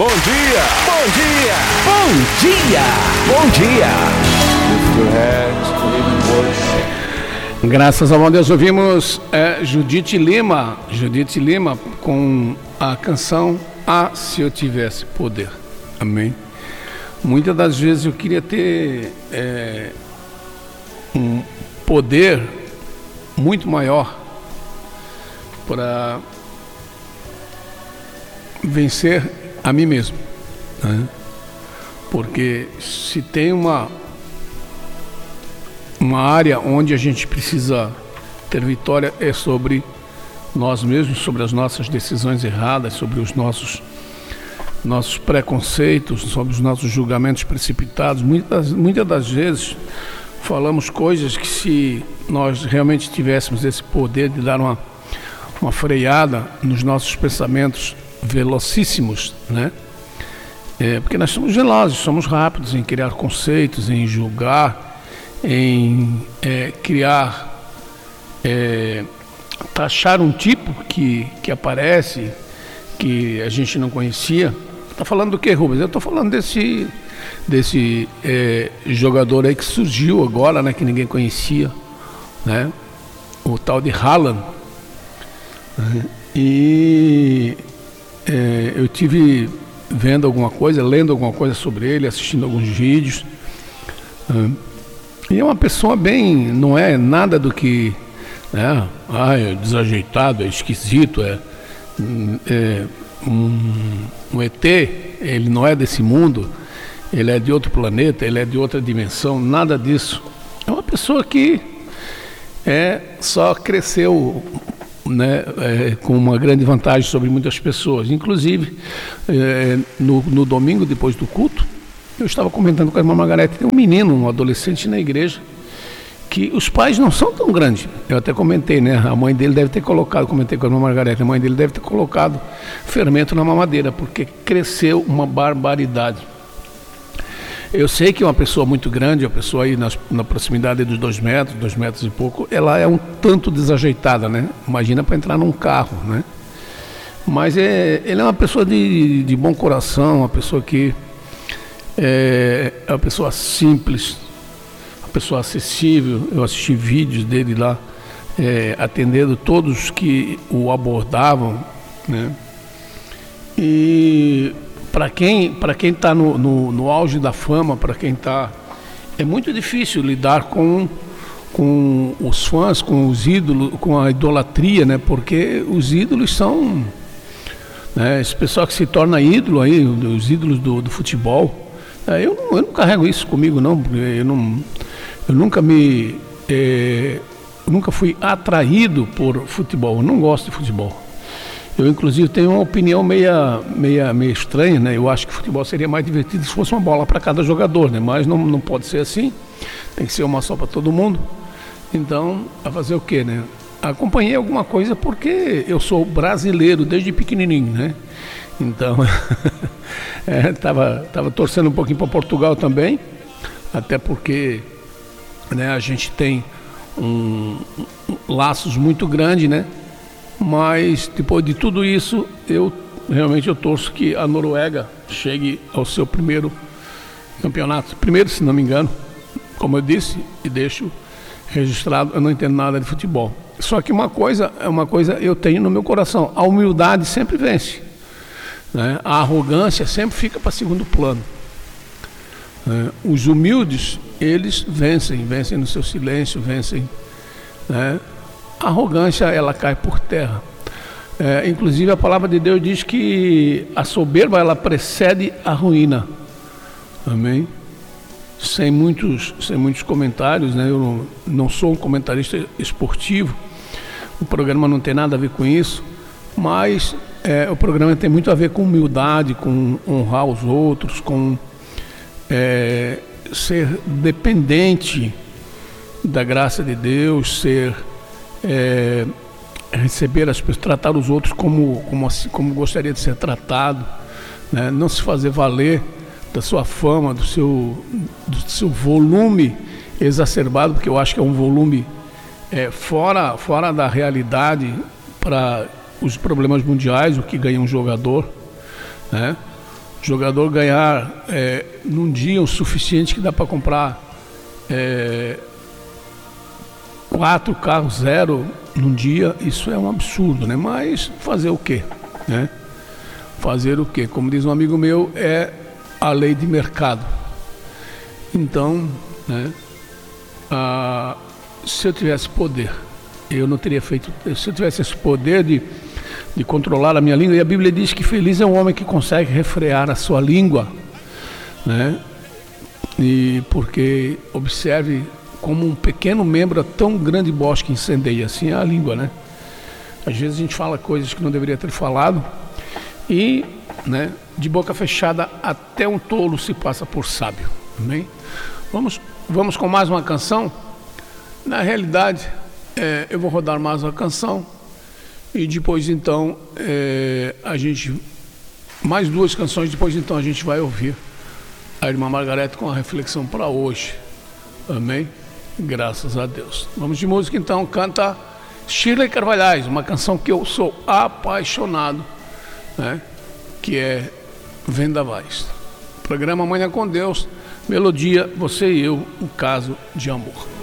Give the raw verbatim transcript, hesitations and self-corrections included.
Bom dia, bom dia, bom dia, bom dia. Lift your hands, live worship. Graças ao bom Deus, ouvimos é, Judite Lima, Judite Lima com a canção Ah, Se Eu Tivesse Poder. Amém. Muitas das vezes eu queria ter é, um poder muito maior para vencer a mim mesmo, né? Porque se tem uma uma área onde a gente precisa ter vitória é sobre nós mesmos, sobre as nossas decisões erradas, sobre os nossos nossos preconceitos, sobre os nossos julgamentos precipitados. Muitas, muitas das vezes falamos coisas que, se nós realmente tivéssemos esse poder de dar uma, uma freada nos nossos pensamentos velocíssimos, né? É, porque nós somos velozes, somos rápidos em criar conceitos, em julgar, em é, criar, é, taxar um tipo que, que aparece, que a gente não conhecia. Tá falando do que, Rubens? Eu tô falando desse, desse é, jogador aí que surgiu agora, né? Que ninguém conhecia, né? O tal de Haaland. Né? E é, eu tive vendo alguma coisa, lendo alguma coisa sobre ele, assistindo alguns vídeos. Né? E é uma pessoa bem, não é nada do que, né? Ah, é desajeitado, é esquisito, é, é um, um E T, ele não é desse mundo, ele é de outro planeta, ele é de outra dimensão, nada disso. É uma pessoa que é, só cresceu, né, é, com uma grande vantagem sobre muitas pessoas. Inclusive, é, no, no domingo, depois do culto, eu estava comentando com a irmã Margarete, tem um menino, um adolescente na igreja, que os pais não são tão grandes. Eu até comentei, né? A mãe dele deve ter colocado, comentei com a irmã Margarete, a mãe dele deve ter colocado fermento na mamadeira, porque cresceu uma barbaridade. Eu sei que uma pessoa muito grande, uma pessoa aí nas, na proximidade dos dois metros, dois metros e pouco, ela é um tanto desajeitada, né? Imagina para entrar num carro, né? Mas é, ele é uma pessoa de, de bom coração, uma pessoa que é, é uma pessoa simples, pessoa acessível. Eu assisti vídeos dele lá, é, atendendo todos que o abordavam, né? E para quem para quem está no, no, no auge da fama, para quem está, é muito difícil lidar com com os fãs, com os ídolos, com a idolatria, né? Porque os ídolos são, né, esse pessoal que se torna ídolo aí, os ídolos do, do futebol. É, eu, não, eu não carrego isso comigo, não, porque eu não Eu nunca me, é, nunca fui atraído por futebol. Eu não gosto de futebol. Eu, inclusive, tenho uma opinião meia, meia, meia estranha, né? Eu acho que futebol seria mais divertido se fosse uma bola para cada jogador, né? Mas não, não pode ser assim. Tem que ser uma só para todo mundo. Então, a fazer o quê, né? Acompanhei alguma coisa porque eu sou brasileiro desde pequenininho, né? Então, é, tava, tava torcendo um pouquinho para Portugal também, até porque, né, a gente tem um, um, laços muito grandes, né? Mas depois de tudo isso, eu realmente eu torço que a Noruega chegue ao seu primeiro campeonato, primeiro, se não me engano, como eu disse, e deixo registrado, eu não entendo nada de futebol. Só que uma coisa, uma coisa eu tenho no meu coração: a humildade sempre vence, né? A arrogância sempre fica para segundo plano. É, os humildes, eles vencem, vencem no seu silêncio, vencem, né? A arrogância, ela cai por terra. É, inclusive a palavra de Deus diz que a soberba, ela precede a ruína. Amém? Sem muitos, sem muitos comentários, né? Eu não, não sou um comentarista esportivo, o programa não tem nada a ver com isso, mas é, o programa tem muito a ver com humildade, com honrar os outros, com É, ser dependente da graça de Deus, ser é, receber as pessoas, tratar os outros como, como, como gostaria de ser tratado, né? Não se fazer valer da sua fama, do seu, do seu volume exacerbado, porque eu acho que é um volume é, fora, fora da realidade para os problemas mundiais, o que ganha um jogador, né? jogador ganhar é, num dia o suficiente que dá para comprar é, quatro carros zero num dia, isso é um absurdo, né? Mas fazer o quê, né? Fazer o quê? Como diz um amigo meu, é a lei de mercado. Então, né? Ah, se eu tivesse poder, eu não teria feito. Se eu tivesse esse poder de, de controlar a minha língua, e a Bíblia diz que feliz é um homem que consegue refrear a sua língua, né? E porque observe como um pequeno membro é tão grande bosque incendeia, assim é a língua, né? Às vezes a gente fala coisas que não deveria ter falado e, né, de boca fechada até um tolo se passa por sábio, amém? Vamos, vamos com mais uma canção. Na realidade, é, eu vou rodar mais uma canção e depois então é, a gente, mais duas canções, depois então a gente vai ouvir a irmã Margarete com a reflexão para hoje, amém? Graças a Deus. Vamos de música então, canta Shirley Carvalhais, uma canção que eu sou apaixonado, né? Que é Vendavais. Programa Amanhã com Deus, melodia Você e Eu, um caso de amor.